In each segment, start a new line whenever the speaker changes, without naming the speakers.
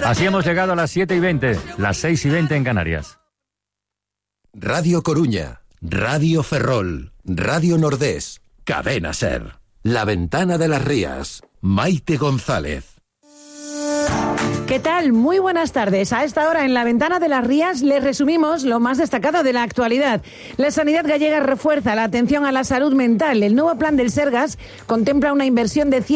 Así hemos llegado a las 7:20, las 6:20 en Canarias.
Radio Coruña, Radio Ferrol, Radio Nordés, Cadena Ser. La Ventana de las Rías, Maite González.
¿Qué tal? Muy buenas tardes. A esta hora en La Ventana de las Rías les resumimos lo más destacado de la actualidad. La sanidad gallega refuerza la atención a la salud mental. El nuevo plan del Sergas contempla una inversión de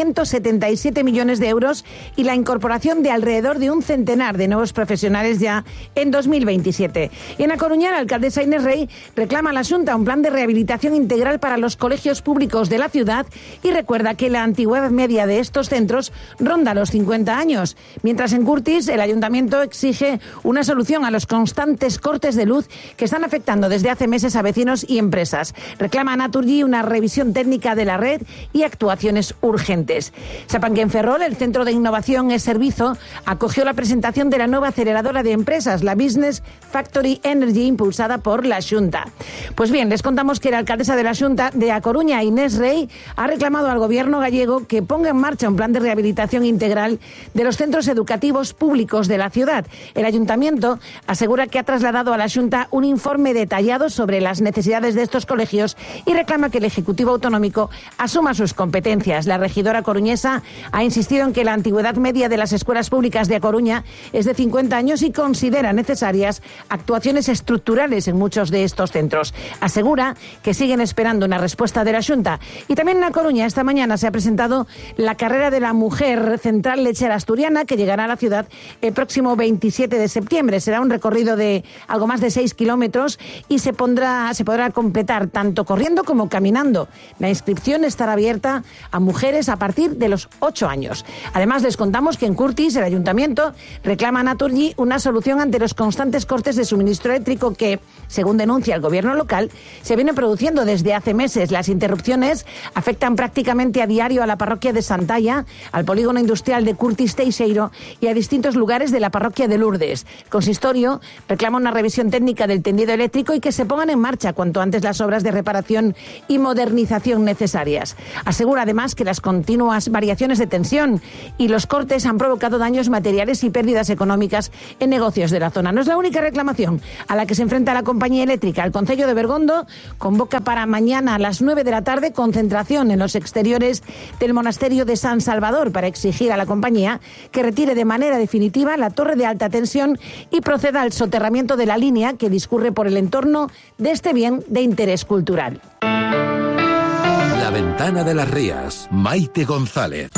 177 millones de euros y la incorporación de alrededor de un centenar de nuevos profesionales ya en 2027. Y en A Coruña, la alcaldesa Inés Rey reclama a la Xunta un plan de rehabilitación integral para los colegios públicos de la ciudad y recuerda que la antigüedad media de estos centros ronda los 50 años. Mientras en Curtis, el ayuntamiento exige una solución a los constantes cortes de luz que están afectando desde hace meses a vecinos y empresas. Reclama a Naturgy una revisión técnica de la red y actuaciones urgentes. Sepan que en Ferrol, el Centro de Innovación e Servizo acogió la presentación de la nueva aceleradora de empresas, la Business Factory Energy, impulsada por la Xunta. Pues bien, les contamos que la alcaldesa de la Xunta de A Coruña, Inés Rey, ha reclamado al gobierno gallego que ponga en marcha un plan de rehabilitación integral de los centros educativos públicos de la ciudad. El ayuntamiento asegura que ha trasladado a la Xunta un informe detallado sobre las necesidades de estos colegios y reclama que el Ejecutivo Autonómico asuma sus competencias. La regidora coruñesa ha insistido en que la antigüedad media de las escuelas públicas de A Coruña es de 50 años y considera necesarias actuaciones estructurales en muchos de estos centros. Asegura que siguen esperando una respuesta de la Xunta. Y también en A Coruña esta mañana se ha presentado la carrera de la mujer Central Lechera Asturiana, que llegará a la ciudad el próximo 27 de septiembre. Será un recorrido de algo más de 6 kilómetros y se podrá completar tanto corriendo como caminando. La inscripción estará abierta a mujeres a partir de los 8 años. Además, les contamos que en Curtis el ayuntamiento reclama a Naturgy una solución ante los constantes cortes de suministro eléctrico que, según denuncia el gobierno local, se viene produciendo desde hace meses. Las interrupciones afectan prácticamente a diario a la parroquia de Santalla, al polígono industrial de Curtis Teixeiro y a distintos lugares de la parroquia de Lourdes. El consistorio reclama una revisión técnica del tendido eléctrico y que se pongan en marcha cuanto antes las obras de reparación y modernización necesarias. Asegura además que las continuas variaciones de tensión y los cortes han provocado daños materiales y pérdidas económicas en negocios de la zona. No es la única reclamación a la que se enfrenta la compañía eléctrica. El Concello de Bergondo convoca para mañana a las 9 de la tarde concentración en los exteriores del monasterio de San Salvador para exigir a la compañía que retire de manera definitiva la torre de alta tensión y proceda al soterramiento de la línea que discurre por el entorno de este bien de interés cultural.
La Ventana de las Rías, Maite González.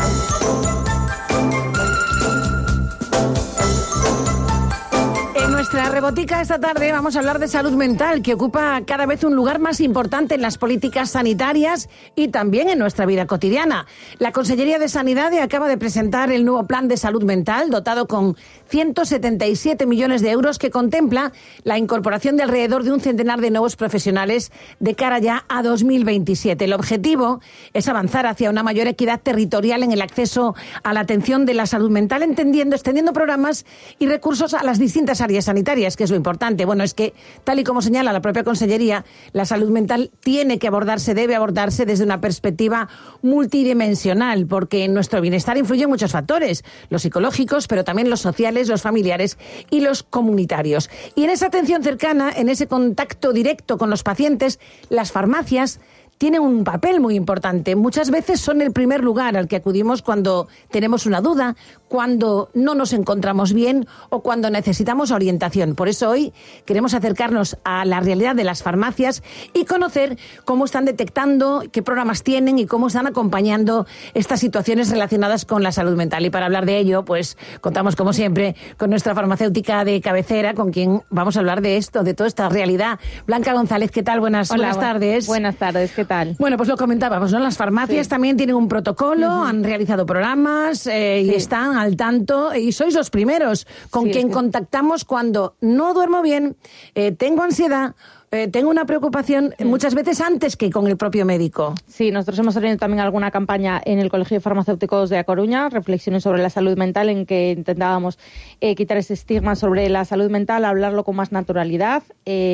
Nuestra rebotica esta tarde vamos a hablar de salud mental, que ocupa cada vez un lugar más importante en las políticas sanitarias y también en nuestra vida cotidiana. La Consellería de Sanidad acaba de presentar el nuevo plan de salud mental, dotado con 177 millones de euros, que contempla la incorporación de alrededor de un centenar de nuevos profesionales de cara ya a 2027. El objetivo es avanzar hacia una mayor equidad territorial en el acceso a la atención de la salud mental, extendiendo programas y recursos a las distintas áreas sanitarias, que es lo importante. Bueno, es que, tal y como señala la propia Consellería, la salud mental debe abordarse desde una perspectiva multidimensional, porque en nuestro bienestar influyen muchos factores, los psicológicos, pero también los sociales, los familiares y los comunitarios. Y en esa atención cercana, en ese contacto directo con los pacientes, las farmacias tienen un papel muy importante. Muchas veces son el primer lugar al que acudimos cuando tenemos una duda, cuando no nos encontramos bien o cuando necesitamos orientación. Por eso hoy queremos acercarnos a la realidad de las farmacias y conocer cómo están detectando, qué programas tienen y cómo están acompañando estas situaciones relacionadas con la salud mental. Y para hablar de ello, pues contamos como siempre con nuestra farmacéutica de cabecera, con quien vamos a hablar de esto, de toda esta realidad. Blanca González, ¿qué tal? Buenas tardes.
Buenas tardes, ¿qué tal?
Bueno, pues lo comentábamos, ¿no? Las farmacias también tienen un protocolo, han realizado programas y están al tanto, y sois los primeros con quien contactamos cuando no duermo bien, tengo ansiedad, tengo una preocupación muchas veces antes que con el propio médico.
Sí, nosotros hemos tenido también alguna campaña en el Colegio de Farmacéuticos de A Coruña, reflexiones sobre la salud mental, en que intentábamos quitar ese estigma sobre la salud mental, hablarlo con más naturalidad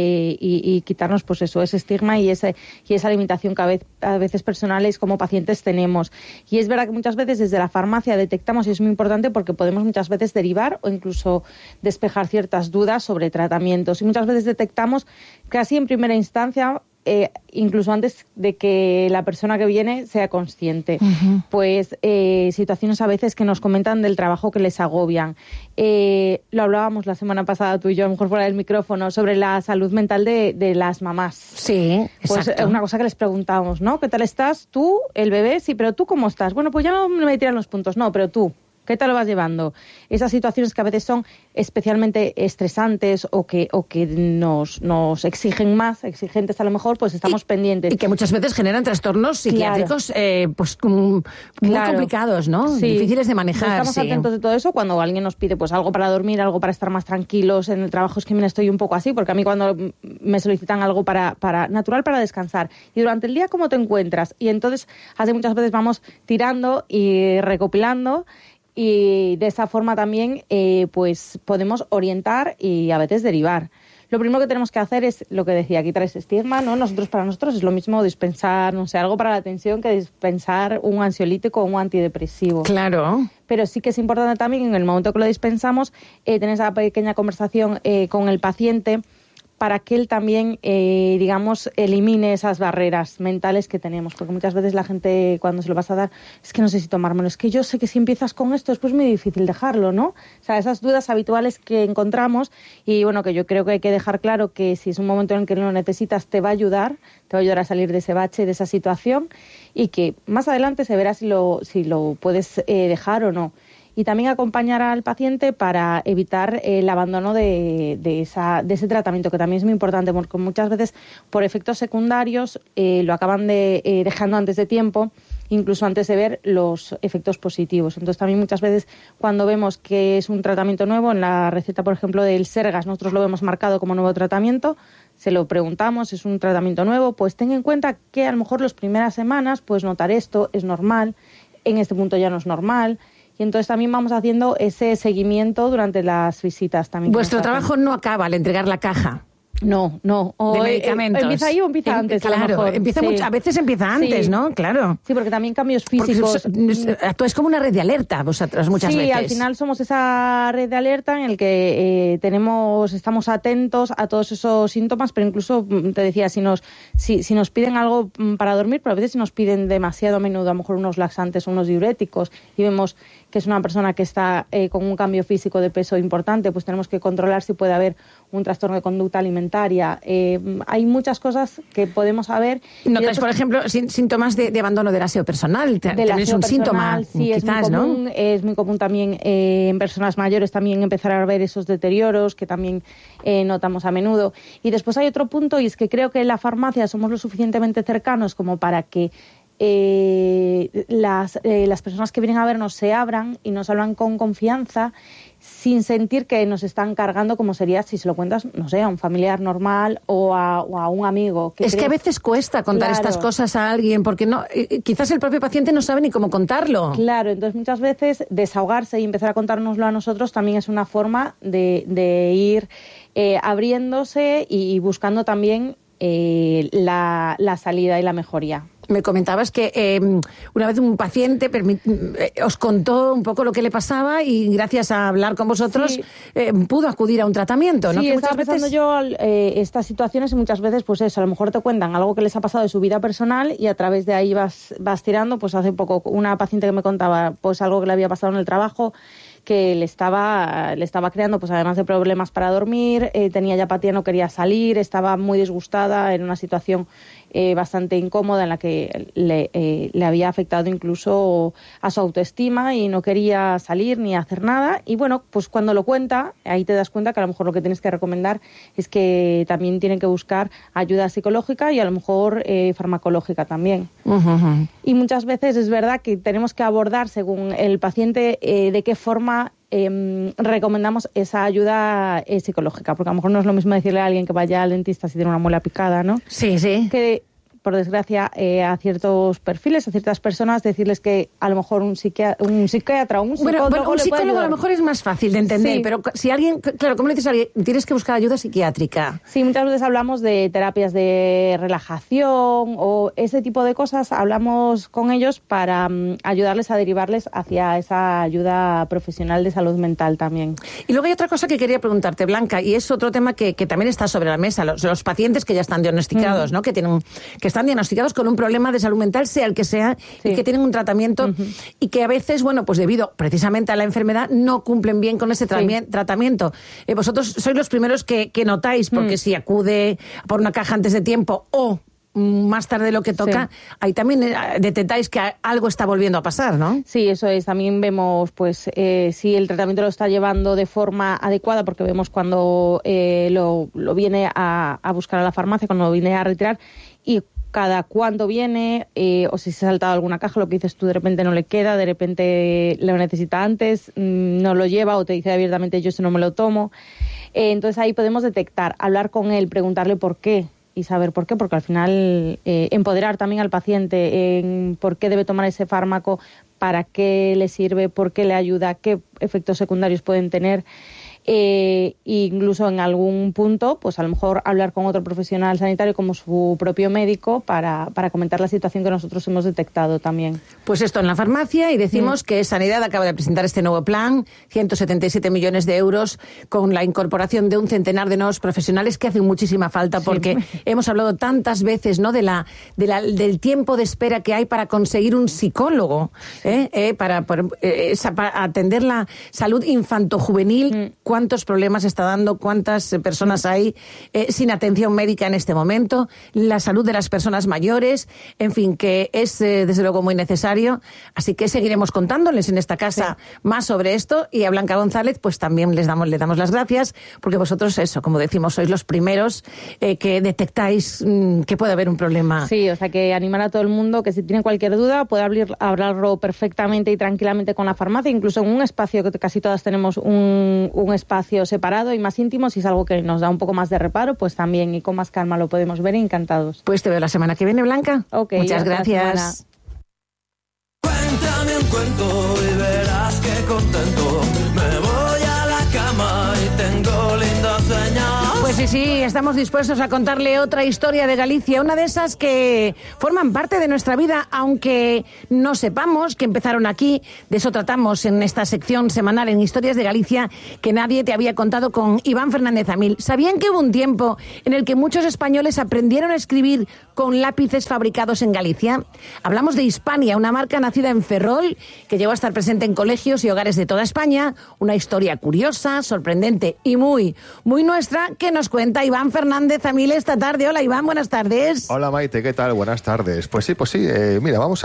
y quitarnos pues eso, ese estigma y esa limitación que a veces personales como pacientes tenemos. Y es verdad que muchas veces desde la farmacia detectamos, y es muy importante porque podemos muchas veces derivar o incluso despejar ciertas dudas sobre tratamientos. Y muchas veces detectamos casi en primera instancia, incluso antes de que la persona que viene sea consciente, pues situaciones a veces que nos comentan del trabajo que les agobian. Lo hablábamos la semana pasada tú y yo, a lo mejor fuera del micrófono, sobre la salud mental de las mamás.
Sí,
pues
exacto.
Una cosa que les preguntábamos, ¿no? ¿Qué tal estás? Tú, el bebé, sí, pero ¿tú cómo estás? Bueno, pues ya no me tiran los puntos, no, pero tú, ¿qué tal lo vas llevando? Esas situaciones que a veces son especialmente estresantes o que nos exigen más, exigentes a lo mejor, pues estamos pendientes.
Y que muchas veces generan trastornos psiquiátricos pues muy complicados, ¿no?
Sí.
Difíciles de manejar.
Estamos atentos de todo eso cuando alguien nos pide pues algo para dormir, algo para estar más tranquilos en el trabajo. Es que me estoy un poco así, porque a mí cuando me solicitan algo para natural para descansar. Y durante el día, ¿cómo te encuentras? Y entonces, hace muchas veces vamos tirando y recopilando. Y de esa forma también pues podemos orientar y a veces derivar. Lo primero que tenemos que hacer es lo que decía, quitar ese estigma, ¿no? Para nosotros es lo mismo dispensar, no sé, algo para la tensión que dispensar un ansiolítico o un antidepresivo.
Claro.
Pero sí que es importante también en el momento que lo dispensamos tener esa pequeña conversación con el paciente para que él también, digamos, elimine esas barreras mentales que tenemos. Porque muchas veces la gente, cuando se lo vas a dar, es que no sé si tomármelo, es que yo sé que si empiezas con esto es pues muy difícil dejarlo, ¿no? O sea, esas dudas habituales que encontramos y, bueno, que yo creo que hay que dejar claro que si es un momento en el que lo necesitas, te va a ayudar a salir de ese bache, de esa situación y que más adelante se verá si lo puedes dejar o no. Y también acompañar al paciente para evitar el abandono de ese tratamiento, que también es muy importante, porque muchas veces por efectos secundarios lo acaban dejando antes de tiempo, incluso antes de ver los efectos positivos. Entonces también muchas veces cuando vemos que es un tratamiento nuevo, en la receta, por ejemplo, del Sergas, nosotros lo vemos marcado como nuevo tratamiento, se lo preguntamos, es un tratamiento nuevo, pues ten en cuenta que a lo mejor las primeras semanas puedes notar esto, es normal, en este punto ya no es normal. Y entonces también vamos haciendo ese seguimiento durante las visitas también.
Vuestro trabajo no acaba al entregar la caja.
No.
De medicamentos.
¿Empieza ahí o empieza antes?
Claro,
a lo mejor.
a veces empieza antes,
sí.
¿no? Claro.
Sí, porque también cambios físicos.
Actuáis como una red de alerta vosotros muchas veces.
Sí, al final somos esa red de alerta en el que estamos atentos a todos esos síntomas, pero incluso, te decía, si nos piden algo para dormir, pero a veces si nos piden demasiado a menudo, a lo mejor unos laxantes o unos diuréticos, y vemos que es una persona que está con un cambio físico de peso importante, pues tenemos que controlar si puede haber un trastorno de conducta alimentaria. Hay muchas cosas que podemos saber.
¿Notáis, por ejemplo, síntomas de abandono del aseo personal? También es un síntoma,
sí,
quizás, ¿no?
Es muy común también en personas mayores también empezar a ver esos deterioros que también notamos a menudo. Y después hay otro punto, y es que creo que en la farmacia somos lo suficientemente cercanos como para que las personas que vienen a vernos se abran y nos hablan con confianza sin sentir que nos están cargando, como sería si se lo cuentas, no sé, a un familiar normal o a un amigo.
Que a veces cuesta contar estas cosas a alguien porque quizás el propio paciente no sabe ni cómo contarlo.
Claro, entonces muchas veces desahogarse y empezar a contárnoslo a nosotros también es una forma de ir abriéndose y buscando también la salida y la mejoría.
Me comentabas que una vez un paciente os contó un poco lo que le pasaba y gracias a hablar con vosotros pudo acudir a un tratamiento, ¿no?
Sí,
que
estaba
muchas veces...
pensando yo estas situaciones y muchas veces pues eso, a lo mejor te cuentan algo que les ha pasado de su vida personal y a través de ahí vas tirando. Pues hace poco una paciente que me contaba pues algo que le había pasado en el trabajo, que le estaba creando, pues además de problemas para dormir, tenía ya apatía, no quería salir, estaba muy disgustada, en una situación bastante incómoda en la que le había afectado incluso a su autoestima y no quería salir ni hacer nada. Y bueno, pues cuando lo cuenta, ahí te das cuenta que a lo mejor lo que tienes que recomendar es que también tienen que buscar ayuda psicológica y a lo mejor farmacológica también. Uh-huh. Y muchas veces es verdad que tenemos que abordar según el paciente de qué forma recomendamos esa ayuda psicológica, porque a lo mejor no es lo mismo decirle a alguien que vaya al dentista si tiene una muela picada, ¿no?
Sí, sí.
Que, por desgracia, a ciertos perfiles, a ciertas personas, decirles que a lo mejor un psiquiatra o un psicólogo
Bueno, un psicólogo a lo mejor es más fácil de entender, sí. Pero si alguien, claro, ¿cómo le dices a alguien? Tienes que buscar ayuda psiquiátrica.
Sí, muchas veces hablamos de terapias de relajación o ese tipo de cosas, hablamos con ellos para ayudarles a derivarles hacia esa ayuda profesional de salud mental también.
Y luego hay otra cosa que quería preguntarte, Blanca, y es otro tema que también está sobre la mesa, los pacientes que ya están diagnosticados, ¿no? Que están diagnosticados con un problema de salud mental, sea el que sea, sí. Y que tienen un tratamiento y que a veces, bueno, pues debido precisamente a la enfermedad, no cumplen bien con ese tratamiento. Vosotros sois los primeros que notáis, porque si acude por una caja antes de tiempo o más tarde de lo que toca, sí. Ahí también detectáis que algo está volviendo a pasar, ¿no?
Sí, eso es. También vemos, pues, si el tratamiento lo está llevando de forma adecuada, porque vemos cuando lo viene a buscar a la farmacia, cuando lo viene a retirar, y cada cuándo viene, o si se ha saltado alguna caja, lo que dices tú, de repente no le queda, de repente lo necesita antes, no lo lleva, o te dice abiertamente yo eso no me lo tomo. Entonces ahí podemos detectar, hablar con él, preguntarle por qué y saber por qué, porque al final empoderar también al paciente en por qué debe tomar ese fármaco, para qué le sirve, por qué le ayuda, qué efectos secundarios pueden tener. Incluso en algún punto, pues a lo mejor hablar con otro profesional sanitario como su propio médico para comentar la situación que nosotros hemos detectado también.
Pues esto en la farmacia, y decimos que Sanidad acaba de presentar este nuevo plan, 177 millones de euros, con la incorporación de un centenar de nuevos profesionales que hacen muchísima falta, porque hemos hablado tantas veces, ¿no?, del tiempo de espera que hay para conseguir un psicólogo, para atender la salud infantojuvenil. ¿Cuántos problemas está dando? ¿Cuántas personas hay sin atención médica en este momento? La salud de las personas mayores, en fin, que es desde luego muy necesario. Así que seguiremos contándoles en esta casa más sobre esto, y a Blanca González pues también le damos las gracias, porque vosotros, eso, como decimos, sois los primeros que detectáis que puede haber un problema.
Sí, o sea, que animar a todo el mundo que si tiene cualquier duda puede hablarlo perfectamente y tranquilamente con la farmacia, incluso en un espacio que casi todas tenemos un espacio separado y más íntimo. Si es algo que nos da un poco más de reparo, pues también, y con más calma lo podemos ver, encantados.
Pues te veo la semana que viene, Blanca.
Okay,
muchas gracias.
Cuéntame un cuento y verás que contento me voy a la cama y tengo lindas señas.
Pues sí, estamos dispuestos a contarle otra historia de Galicia, una de esas que forman parte de nuestra vida, aunque no sepamos que empezaron aquí. De eso tratamos en esta sección semanal en Historias de Galicia que nadie te había contado, con Iván Fernández Amil. ¿Sabían que hubo un tiempo en el que muchos españoles aprendieron a escribir con lápices fabricados en Galicia? Hablamos de Hispania, una marca nacida en Ferrol que llegó a estar presente en colegios y hogares de toda España. Una historia curiosa, sorprendente y muy, muy nuestra, que nos cuenta Iván Fernández Amil esta tarde. Hola, Iván, buenas tardes.
Hola, Maite, ¿qué tal? Buenas tardes. Pues sí, mira, vamos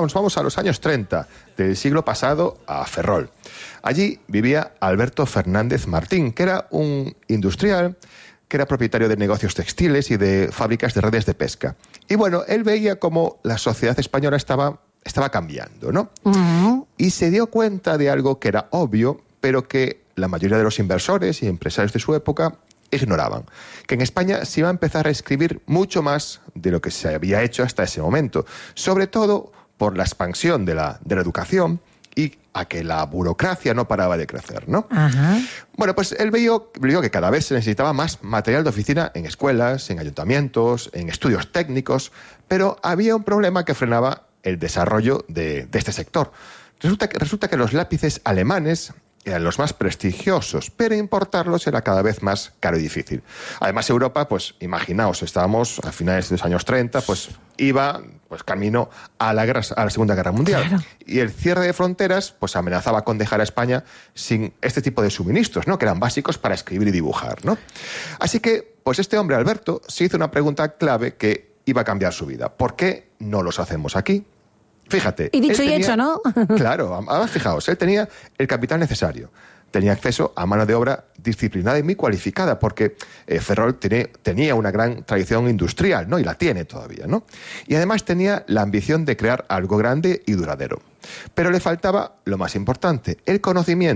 a los años 30 del siglo pasado, a Ferrol. Allí vivía Alberto Fernández Martín, que era un industrial, que era propietario de negocios textiles y de fábricas de redes de pesca. Y bueno, él veía cómo la sociedad española estaba cambiando, ¿no? Uh-huh. Y se dio cuenta de algo que era obvio, pero que la mayoría de los inversores y empresarios de su época ignoraban: que en España se iba a empezar a escribir mucho más de lo que se había hecho hasta ese momento, sobre todo por la expansión de la educación y a que la burocracia no paraba de crecer, ¿no? Ajá. Bueno, pues él vio que cada vez se necesitaba más material de oficina en escuelas, en ayuntamientos, en estudios técnicos, pero había un problema que frenaba el desarrollo de este sector. Resulta que los lápices alemanes eran los más prestigiosos, pero importarlos era cada vez más caro y difícil. Además, Europa, pues imaginaos, estábamos a finales de los años 30, pues iba camino a la Segunda Guerra Mundial. Claro. Y el cierre de fronteras pues amenazaba con dejar a España sin este tipo de suministros, ¿no?, que eran básicos para escribir y dibujar, ¿no? Así que, pues este hombre, Alberto, se hizo una pregunta clave que iba a cambiar su vida. ¿Por qué no los hacemos aquí? Fíjate.
Y dicho y hecho, ¿no?
Claro, además fijaos, él tenía el capital necesario, tenía acceso a mano de obra disciplinada y muy cualificada, porque Ferrol tenía una gran tradición industrial, ¿no? Y la tiene todavía, ¿no? Y además tenía la ambición de crear algo grande y duradero. Pero le faltaba lo más importante, el conocimiento,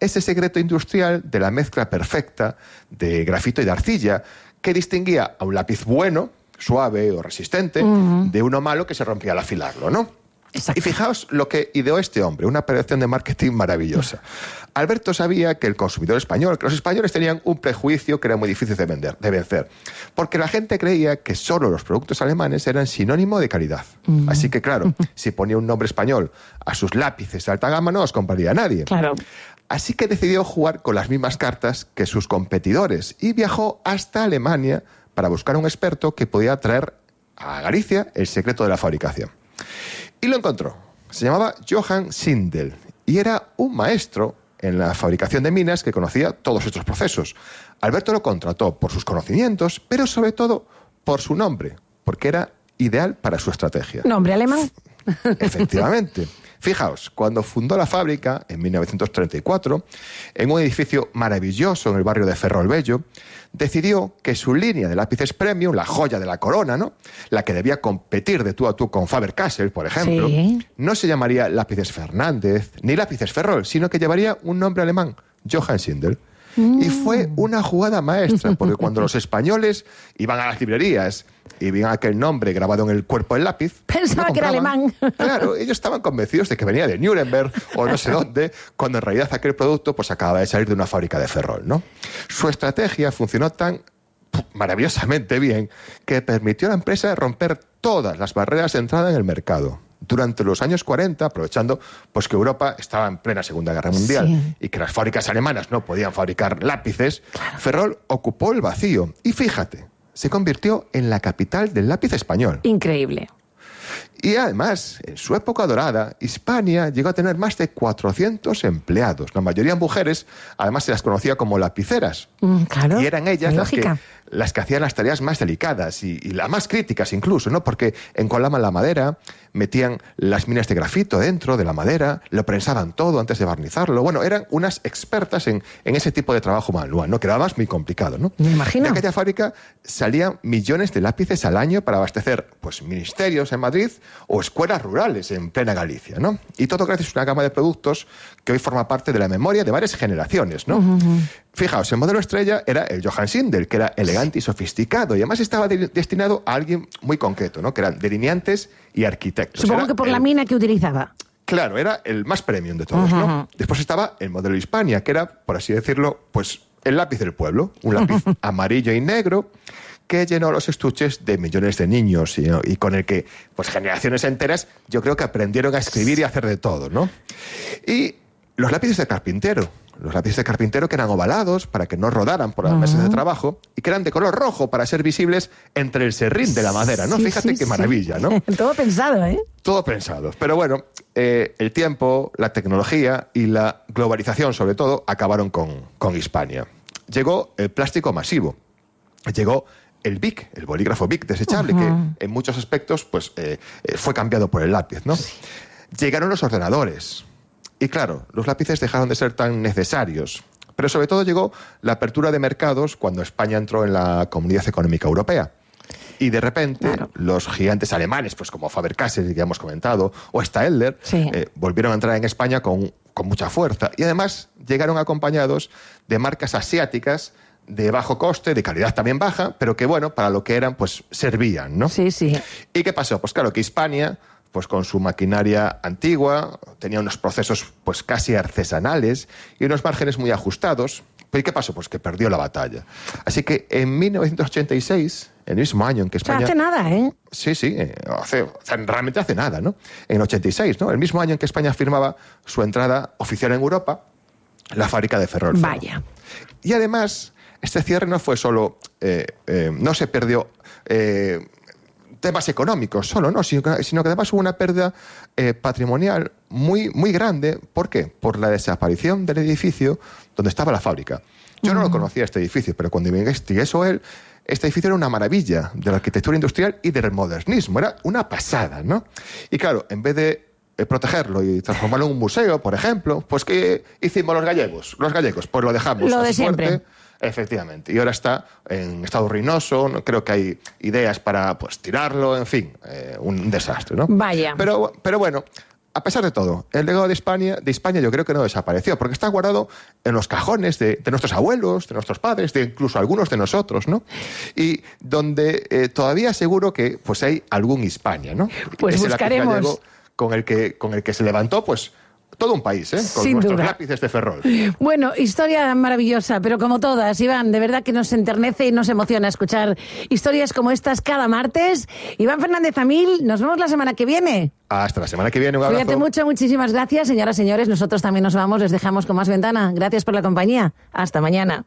ese secreto industrial de la mezcla perfecta de grafito y de arcilla que distinguía a un lápiz bueno, suave o resistente, de uno malo que se rompía al afilarlo, ¿no?
Exacto.
Y fijaos lo que ideó este hombre, una operación de marketing maravillosa. Alberto sabía que el consumidor español, que los españoles tenían un prejuicio que era muy difícil de vencer, porque la gente creía que solo los productos alemanes eran sinónimo de calidad. Así que, claro, si ponía un nombre español a sus lápices de alta gama, no los compraría nadie.
Claro.
Así que decidió jugar con las mismas cartas que sus competidores y viajó hasta Alemania para buscar un experto que podía traer a Galicia el secreto de la fabricación. Y lo encontró. Se llamaba Johann Sindel y era un maestro en la fabricación de minas que conocía todos estos procesos. Alberto lo contrató por sus conocimientos, pero sobre todo por su nombre, porque era ideal para su estrategia.
¿Nombre alemán?
Efectivamente. Fijaos, cuando fundó la fábrica, en 1934, en un edificio maravilloso en el barrio de Ferrol Bello, decidió que su línea de lápices premium, la joya de la corona, ¿no?, la que debía competir de tú a tú con Faber-Castell, por ejemplo,
Sí.
no se llamaría Lápices Fernández ni Lápices Ferrol, sino que llevaría un nombre alemán, Johann Sindel. Y fue una jugada maestra, porque cuando los españoles iban a las librerías y veían aquel nombre grabado en el cuerpo del lápiz...
Pensaba
lo
que era
compraban.
alemán.
Claro, ellos estaban convencidos de que venía de Nuremberg o no sé dónde, cuando en realidad aquel producto pues acababa de salir de una fábrica de Ferrol, ¿no? Su estrategia funcionó tan maravillosamente bien que permitió a la empresa romper todas las barreras de entrada en el mercado. Durante los años 40, aprovechando pues que Europa estaba en plena Segunda Guerra Mundial y que las fábricas alemanas no podían fabricar lápices, Ferrol ocupó el vacío y fíjate, se convirtió en la capital del lápiz español.
Increíble.
Y además, en su época dorada, Hispania llegó a tener más de 400 empleados, la mayoría mujeres, además se las conocía como lapiceras.
Claro.
Y eran ellas
lógica.
las que hacían las tareas más delicadas y las más críticas incluso, ¿no? Porque encolaban la madera, metían las minas de grafito dentro de la madera, lo prensaban todo antes de barnizarlo. Bueno, eran unas expertas en ese tipo de trabajo manual, ¿no? Que era más muy complicado, ¿no?
Me imagino.
De aquella fábrica salían millones de lápices al año para abastecer, pues, ministerios en Madrid o escuelas rurales en plena Galicia, ¿no? Y todo gracias a una gama de productos que hoy forma parte de la memoria de varias generaciones, ¿no? Fijaos, el modelo estrella era el Johann Sindel, que era elegante y sofisticado, y además estaba destinado a alguien muy concreto, ¿no? Que eran delineantes y arquitectos.
Supongo
Era
que por la mina que utilizaba.
Claro, era el más premium de todos, ¿no? Después estaba el modelo Hispania, que era, por así decirlo, pues el lápiz del pueblo, un lápiz amarillo y negro que llenó los estuches de millones de niños y con el que, pues, generaciones enteras, yo creo que aprendieron a escribir y a hacer de todo, ¿no? Y los lápices de carpintero. Los lápices de carpintero que eran ovalados para que no rodaran por las mesas de trabajo y que eran de color rojo para ser visibles entre el serrín de la madera, ¿no?
Sí,
Fíjate
sí,
qué maravilla, ¿no?
Todo pensado, ¿eh?
Todo pensado. Pero bueno, el tiempo, la tecnología y la globalización, sobre todo, acabaron con Hispania. Llegó el plástico masivo. Llegó el Bic, el bolígrafo Bic desechable, que en muchos aspectos pues, fue cambiado por el lápiz, ¿no? Llegaron los ordenadores. Y claro, los lápices dejaron de ser tan necesarios. Pero sobre todo llegó la apertura de mercados cuando España entró en la Comunidad Económica Europea. Y de repente, los gigantes alemanes, pues como Faber-Castell, que ya hemos comentado, o Staedtler, volvieron a entrar en España con mucha fuerza. Y además llegaron acompañados de marcas asiáticas de bajo coste, de calidad también baja, pero que, bueno, para lo que eran, pues servían, ¿no?
Sí, sí.
¿Y qué pasó? Pues claro, que Hispania, pues con su maquinaria antigua, tenía unos procesos pues casi artesanales y unos márgenes muy ajustados. ¿Y qué pasó? Pues que perdió la batalla. Así que en 1986, el mismo año en que España...
O sea, hace nada, ¿eh?
Sí, realmente hace nada, ¿no? En 86, ¿no? El mismo año en que España firmaba su entrada oficial en Europa, la fábrica de Ferrol.
Vaya.
Y además, este cierre no fue solo... no se perdió... temas económicos solo, ¿no? Sino que además hubo una pérdida patrimonial muy, muy grande. ¿Por qué? Por la desaparición del edificio donde estaba la fábrica. Yo no lo conocía, este edificio, pero cuando investigué sobre él, este edificio era una maravilla de la arquitectura industrial y del modernismo. Era una pasada, ¿no? Y claro, en vez de protegerlo y transformarlo en un museo, por ejemplo, pues ¿qué hicimos los gallegos? Los gallegos, pues lo dejamos
Lo
a
de
su suerte.
siempre.
Efectivamente. Y ahora está en estado ruinoso. No creo que hay ideas para pues tirarlo. En fin, un desastre, ¿no?
Vaya.
Pero bueno, a pesar de todo, el legado de España yo creo que no desapareció, porque está guardado en los cajones de nuestros abuelos, de nuestros padres, de incluso algunos de nosotros, ¿no? Y donde todavía seguro que pues hay algún Hispania, ¿no?
Pues
ese
buscaremos.
lápiz gallego con el que se levantó, pues, todo un país, con
Sin
nuestros
duda.
lápices de Ferrol.
Bueno, historia maravillosa, pero como todas, Iván, de verdad que nos enternece y nos emociona escuchar historias como estas cada martes. Iván Fernández Amil, nos vemos la semana que viene.
Hasta la semana que viene, un abrazo.
Cuídate mucho, muchísimas gracias, señoras y señores. Nosotros también nos vamos, les dejamos con Más Ventana. Gracias por la compañía. Hasta mañana.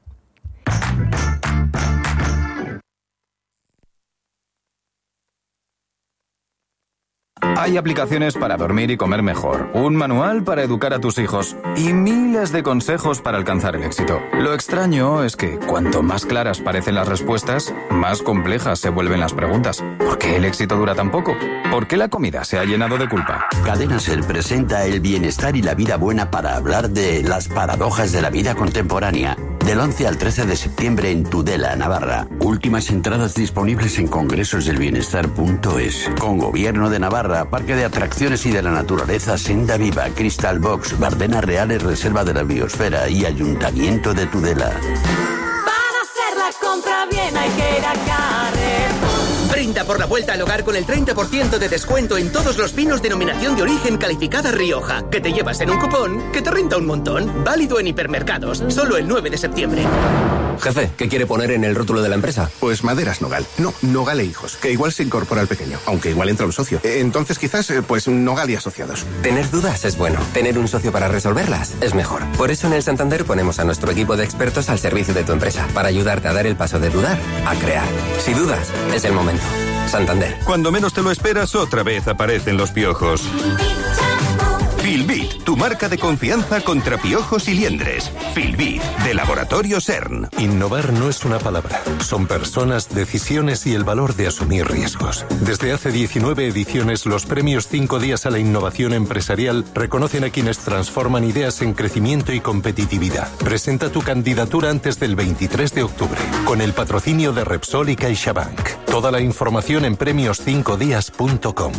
Hay aplicaciones para dormir y comer mejor, un manual para educar a tus hijos y miles de consejos para alcanzar el éxito. Lo extraño es que cuanto más claras parecen las respuestas, más complejas se vuelven las preguntas. ¿Por qué el éxito dura tan poco? ¿Por qué la comida se ha llenado de culpa?
Cadena Ser presenta el bienestar y la vida buena para hablar de las paradojas de la vida contemporánea. Del 11 al 13 de septiembre en Tudela, Navarra. Últimas entradas disponibles en congresosdelbienestar.es. Con Gobierno de Navarra, Parque de Atracciones y de la Naturaleza, Senda Viva, Crystal Box, Bardenas Reales, Reserva de la Biosfera y Ayuntamiento de Tudela.
Para hacer la compra bien hay que ir a Carrefour.
Brinda por la vuelta al hogar con el 30% de descuento en todos los vinos denominación de origen calificada Rioja, que te llevas en un cupón que te renta un montón. Válido en hipermercados, solo el 9 de septiembre.
Jefe, ¿qué quiere poner en el rótulo de la empresa?
Pues Maderas Nogal. No, Nogal e Hijos, que igual se incorpora al pequeño, aunque igual entra un socio. Entonces quizás, pues Nogal y Asociados.
Tener dudas es bueno. Tener un socio para resolverlas es mejor. Por eso en el Santander ponemos a nuestro equipo de expertos al servicio de tu empresa, para ayudarte a dar el paso de dudar a crear. Si dudas, es el momento. Santander.
Cuando menos te lo esperas, otra vez aparecen los piojos. Filbit, tu marca de confianza contra piojos y liendres. Filbit, de Laboratorio CERN.
Innovar no es una palabra. Son personas, decisiones y el valor de asumir riesgos. Desde hace 19 ediciones, los premios 5 días a la innovación empresarial reconocen a quienes transforman ideas en crecimiento y competitividad. Presenta tu candidatura antes del 23 de octubre, con el patrocinio de Repsol y CaixaBank. Toda la información en premios5días.com.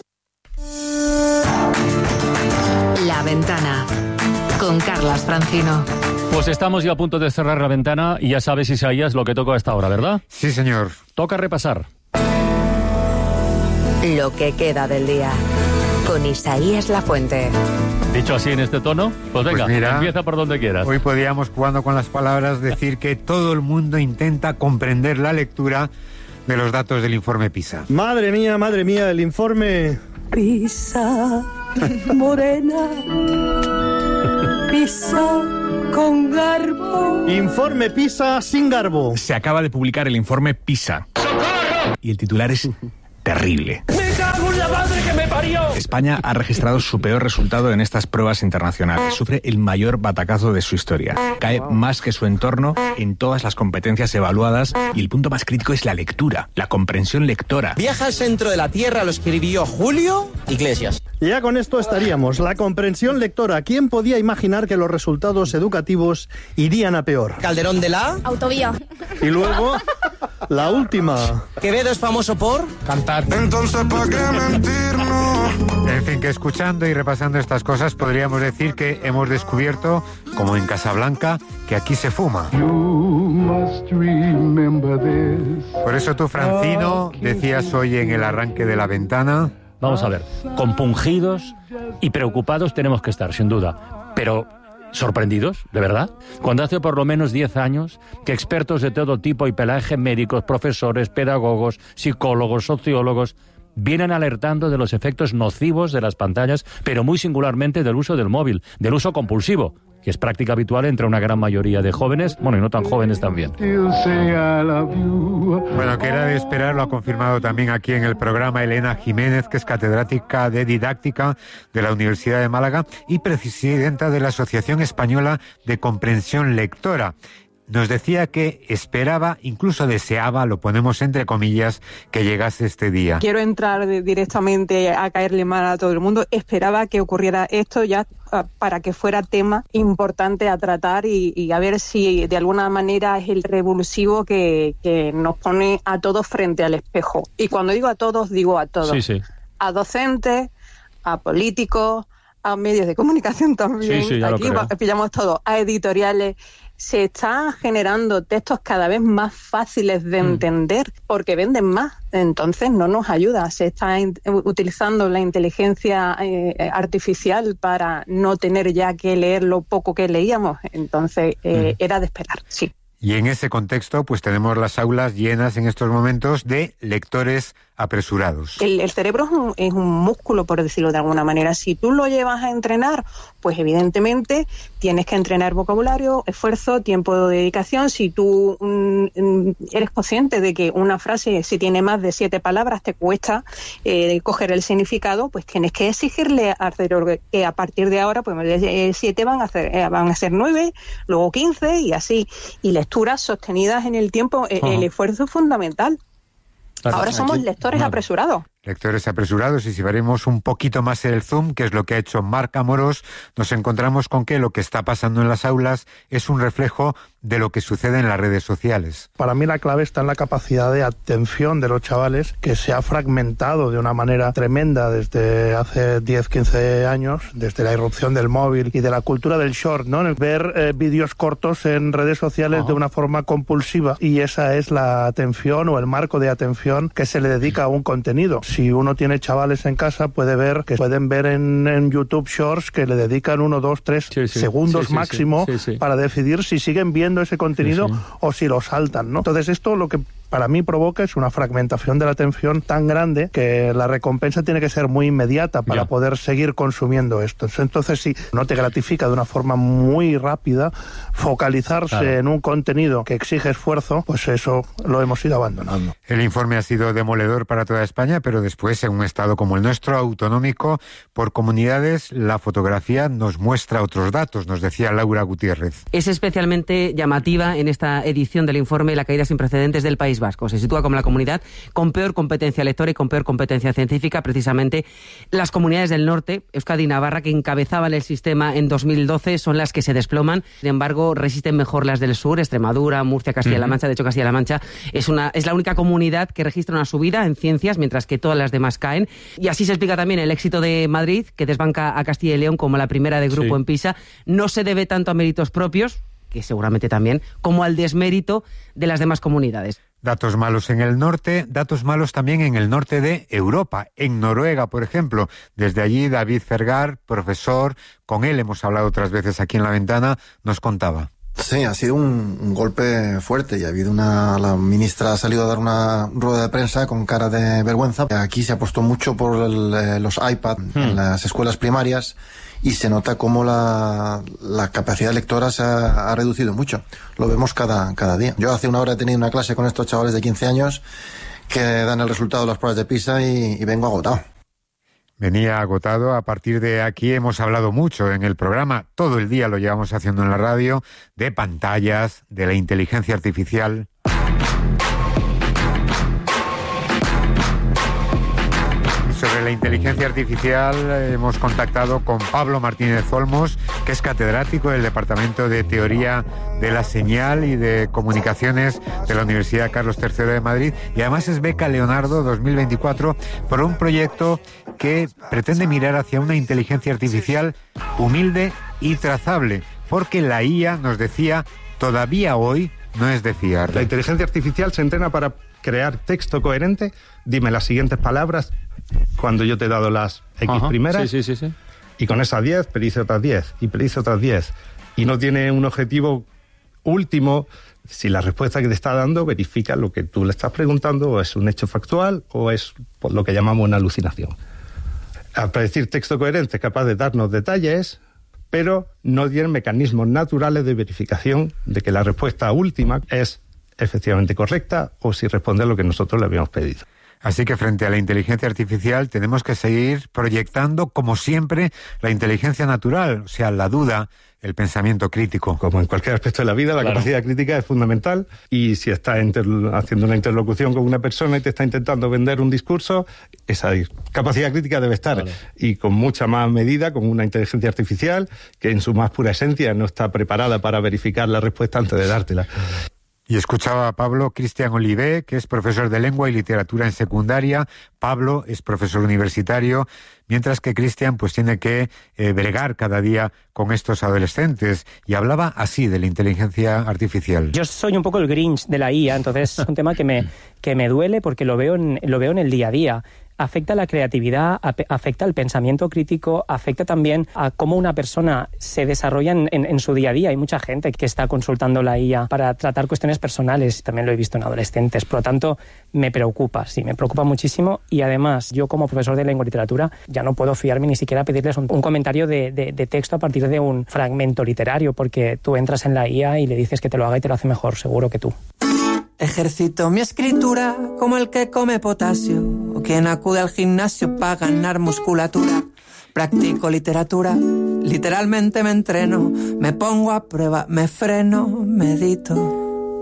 La Ventana, con Carlas Francino.
Pues estamos ya a punto de cerrar La Ventana y ya sabes, Isaías, lo que toca a esta hora, ¿verdad?
Sí, señor.
Toca repasar.
Lo que queda del día, con Isaías Lafuente.
Dicho así en este tono, pues venga,
Pues mira,
empieza por donde quieras.
Hoy podíamos, jugando con las palabras, decir que todo el mundo intenta comprender la lectura de los datos del informe PISA.
Madre mía, el informe...
PISA, morena, PISA con garbo.
Informe PISA sin garbo.
Se acaba de publicar el informe PISA. ¡Socorro! Y el titular es terrible.
¡Me cago en la madre que me parió!
España ha registrado su peor resultado en estas pruebas internacionales. Sufre el mayor batacazo de su historia. Cae más que su entorno en todas las competencias evaluadas y el punto más crítico es la lectura, la comprensión lectora.
Viaja al centro de la Tierra lo escribió Julio Iglesias.
Ya con esto estaríamos. La comprensión lectora. ¿Quién podía imaginar que los resultados educativos irían a peor?
Calderón de la...
Autovía.
Y luego, la última.
Quevedo es famoso por...
cantar.
Entonces, ¿para qué mentirnos? En fin, que escuchando y repasando estas cosas podríamos decir que hemos descubierto, como en Casablanca, que aquí se fuma. Por eso tú, Francino, decías hoy en el arranque de La Ventana...
Vamos a ver, compungidos y preocupados tenemos que estar, sin duda, pero sorprendidos, ¿de verdad? Cuando hace por lo menos 10 años que expertos de todo tipo y pelaje, médicos, profesores, pedagogos, psicólogos, sociólogos, vienen alertando de los efectos nocivos de las pantallas, pero muy singularmente del uso del móvil, del uso compulsivo, que es práctica habitual entre una gran mayoría de jóvenes, bueno, y no tan jóvenes también.
Bueno, que era de esperar, lo ha confirmado también aquí en el programa Elena Jiménez, que es catedrática de didáctica de la Universidad de Málaga y presidenta de la Asociación Española de Comprensión Lectora. Nos decía que esperaba, incluso deseaba, lo ponemos entre comillas, que llegase este día.
Quiero entrar directamente a caerle mal a todo el mundo. Esperaba que ocurriera esto ya para que fuera tema importante a tratar y a ver si de alguna manera es el revulsivo que nos pone a todos frente al espejo. Y cuando digo a todos, digo a todos.
Sí, sí.
A docentes, a políticos, a medios de comunicación también,
Sí, ya
aquí pillamos todo, a editoriales. Se están generando textos cada vez más fáciles de entender porque venden más, entonces no nos ayuda. Se está utilizando la inteligencia artificial para no tener ya que leer lo poco que leíamos, entonces era de esperar, sí.
Y en ese contexto, pues tenemos las aulas llenas en estos momentos de lectores apresurados.
El cerebro es un músculo, por decirlo de alguna manera. Si tú lo llevas a entrenar, pues evidentemente tienes que entrenar vocabulario, esfuerzo, tiempo de dedicación. Si tú eres consciente de que una frase, si tiene más de 7 palabras, te cuesta coger el significado, pues tienes que exigirle al cerebro que a partir de ahora, pues de 7 van a ser 9, luego 15 y así. Y lecturas sostenidas en el tiempo, el esfuerzo es fundamental. Ahora somos lectores apresurados.
Lectores apresurados, y si veremos un poquito más el zoom, que es lo que ha hecho Marc Amorós, nos encontramos con que lo que está pasando en las aulas es un reflejo de lo que sucede en las redes sociales.
Para mí la clave está en la capacidad de atención de los chavales, que se ha fragmentado de una manera tremenda desde hace 10, 15 años, desde la irrupción del móvil y de la cultura del short, ¿no? El ver vídeos cortos en redes sociales de una forma compulsiva, y esa es la atención o el marco de atención que se le dedica a un contenido. Si uno tiene chavales en casa, pueden ver en YouTube Shorts que le dedican 1, 2, 3 segundos máximo para decidir si siguen viendo ese contenido o si lo saltan, ¿no? Entonces esto lo que para mí provoca es una fragmentación de la atención tan grande que la recompensa tiene que ser muy inmediata para poder seguir consumiendo esto. Entonces, si no te gratifica de una forma muy rápida, focalizarse en un contenido que exige esfuerzo, pues eso lo hemos ido abandonando.
El informe ha sido demoledor para toda España, pero después, en un estado como el nuestro, autonómico, por comunidades, la fotografía nos muestra otros datos, nos decía Laura Gutiérrez.
Es especialmente llamativa en esta edición del informe la caída sin precedentes del País Vasco. Se sitúa como la comunidad con peor competencia lectora y con peor competencia científica. Precisamente las comunidades del norte, Euskadi y Navarra, que encabezaban el sistema en 2012, son las que se desploman. Sin embargo, resisten mejor las del sur, Extremadura, Murcia, Castilla-La Mancha. De hecho, Castilla-La Mancha es la única comunidad que registra una subida en ciencias, mientras que todas las demás caen. Y así se explica también el éxito de Madrid, que desbanca a Castilla y León como la primera de grupo en PISA. No se debe tanto a méritos propios, que seguramente también, como al desmérito de las demás comunidades.
Datos malos en el norte, datos malos también en el norte de Europa, en Noruega, por ejemplo. Desde allí, David Fergar, profesor, con él hemos hablado otras veces aquí en La Ventana, nos contaba.
Sí, ha sido un golpe fuerte y ha habido la ministra ha salido a dar una rueda de prensa con cara de vergüenza. Aquí se apostó mucho por los iPad en las escuelas primarias y se nota cómo la capacidad lectora se ha reducido mucho. Lo vemos cada día. Yo hace una hora he tenido una clase con estos chavales de 15 años que dan el resultado de las pruebas de PISA y vengo agotado.
Venía agotado. A partir de aquí hemos hablado mucho en el programa, todo el día lo llevamos haciendo en la radio, de pantallas, de la inteligencia artificial. Sobre la inteligencia artificial hemos contactado con Pablo Martínez Olmos, que es catedrático del Departamento de Teoría de la Señal y de Comunicaciones de la Universidad Carlos III de Madrid, y además es beca Leonardo 2024 por un proyecto que pretende mirar hacia una inteligencia artificial humilde y trazable, porque la IA, nos decía, todavía hoy no es de fiar.
La inteligencia artificial se entrena para crear texto coherente. Dime las siguientes palabras cuando yo te he dado las X primeras. Sí. Y con esas 10 predice otras 10 y predice otras 10. Y no tiene un objetivo último. Si la respuesta que te está dando verifica lo que tú le estás preguntando, o es un hecho factual o es lo que llamamos una alucinación. Al predecir texto coherente es capaz de darnos detalles, pero no tiene mecanismos naturales de verificación de que la respuesta última es efectivamente correcta o si responde a lo que nosotros le habíamos pedido.
Así que frente a la inteligencia artificial tenemos que seguir proyectando, como siempre, la inteligencia natural, o sea, la duda, el pensamiento crítico.
Como en cualquier aspecto de la vida, la capacidad crítica es fundamental, y si estás haciendo una interlocución con una persona y te está intentando vender un discurso, esa capacidad crítica debe estar, y con mucha más medida con una inteligencia artificial que en su más pura esencia no está preparada para verificar la respuesta antes de dártela.
Y escuchaba a Pablo Cristian Olivé, que es profesor de lengua y literatura en secundaria. Pablo es profesor universitario, mientras que Cristian pues tiene que bregar cada día con estos adolescentes. Y hablaba así de la inteligencia artificial.
Yo soy un poco el Grinch de la IA, entonces es un tema que me duele porque lo veo en el día a día. Afecta la creatividad, afecta el pensamiento crítico, afecta también a cómo una persona se desarrolla en su día a día. Hay mucha gente que está consultando la IA para tratar cuestiones personales, también lo he visto en adolescentes. Por lo tanto, me preocupa muchísimo, y además yo como profesor de lengua y literatura ya no puedo fiarme ni siquiera a pedirles un comentario de texto a partir de un fragmento literario, porque tú entras en la IA y le dices que te lo haga y te lo hace mejor, seguro que tú.
Ejercito mi escritura como el que come potasio o quien acude al gimnasio para ganar musculatura. Practico literatura, literalmente me entreno, me pongo a prueba, me freno, medito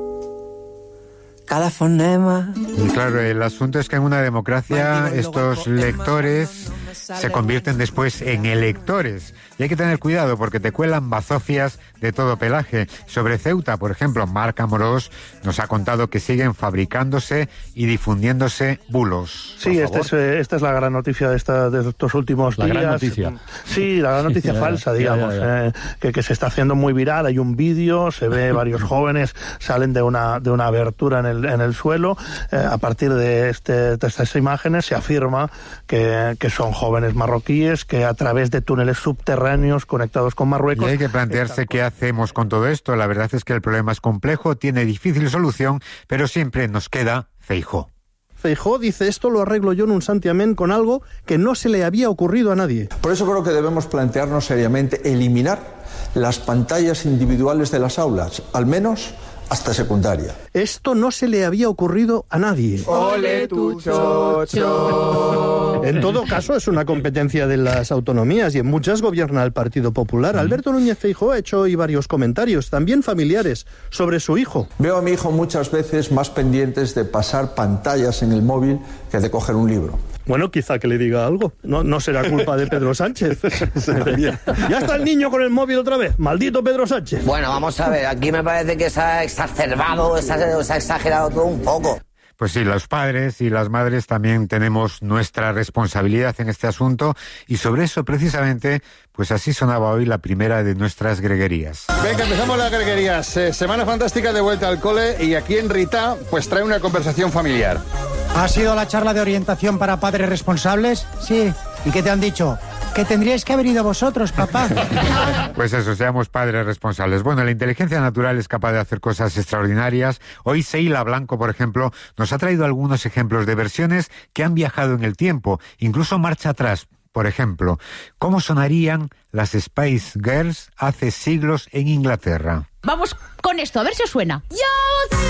cada fonema.
Y claro, el asunto es que en una democracia estos lectores se convierten después en electores. Y hay que tener cuidado porque te cuelan bazofias de todo pelaje. Sobre Ceuta, por ejemplo, Marc Amorós nos ha contado que siguen fabricándose y difundiéndose bulos.
Sí, esta es la gran noticia de estos últimos días.
La gran noticia.
Sí, la gran noticia falsa, digamos, que se está haciendo muy viral. Hay un vídeo, se ve varios jóvenes salen de una abertura en el suelo. A partir de estas imágenes se afirma que son jóvenes marroquíes que a través de túneles subterráneos conectados con Marruecos...
Y hay que plantearse qué hacemos con todo esto. La verdad es que el problema es complejo, tiene difícil solución, pero siempre nos queda Feijóo.
Feijóo dice: esto lo arreglo yo en un santiamén con algo que no se le había ocurrido a nadie.
Por eso creo que debemos plantearnos seriamente eliminar las pantallas individuales de las aulas, al menos hasta secundaria.
Esto no se le había ocurrido a nadie.
¡Ole tu chocho!
En todo caso, es una competencia de las autonomías y en muchas gobierna el Partido Popular. Alberto Núñez Feijóo ha hecho hoy varios comentarios, también familiares, sobre su hijo.
Veo a mi hijo muchas veces más pendientes de pasar pantallas en el móvil que de coger un libro.
Bueno, quizá que le diga algo. No será culpa de Pedro Sánchez. Ya está el niño con el móvil otra vez. Maldito Pedro Sánchez.
Bueno, vamos a ver. Aquí me parece que se ha exacerbado, se ha exagerado todo un poco.
Pues sí, los padres y las madres también tenemos nuestra responsabilidad en este asunto, y sobre eso precisamente, pues así sonaba hoy la primera de nuestras greguerías.
Venga, empezamos las greguerías. Semana fantástica de vuelta al cole, y aquí en Rita pues trae una conversación familiar.
¿Ha sido la charla de orientación para padres responsables? Sí. ¿Y qué te han dicho? Que tendríais que haber ido vosotros, papá.
Pues eso, seamos padres responsables. Bueno, la inteligencia natural es capaz de hacer cosas extraordinarias. Hoy Seila Blanco, por ejemplo, nos ha traído algunos ejemplos de versiones que han viajado en el tiempo, incluso marcha atrás. Por ejemplo, ¿cómo sonarían las Spice Girls hace siglos en Inglaterra?
Vamos con esto, a ver si os suena.